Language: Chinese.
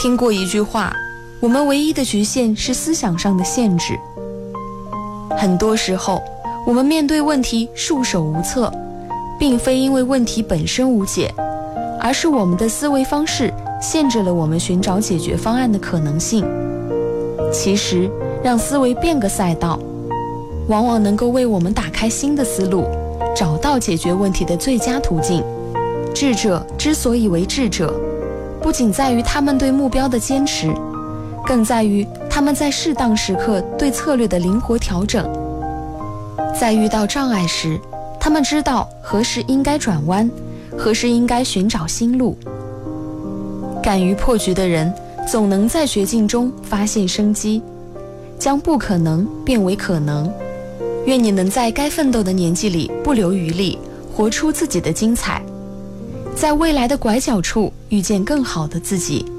听过一句话，我们唯一的局限是思想上的限制。很多时候，我们面对问题束手无策，并非因为问题本身无解，而是我们的思维方式限制了我们寻找解决方案的可能性。其实，让思维变个赛道，往往能够为我们打开新的思路，找到解决问题的最佳途径。智者之所以为智者，不仅在于他们对目标的坚持，更在于他们在适当时刻对策略的灵活调整。在遇到障碍时，他们知道何时应该转弯，何时应该寻找新路。敢于破局的人，总能在绝境中发现生机，将不可能变为可能。愿你能在该奋斗的年纪里不留余力，活出自己的精彩，在未来的拐角处遇见更好的自己。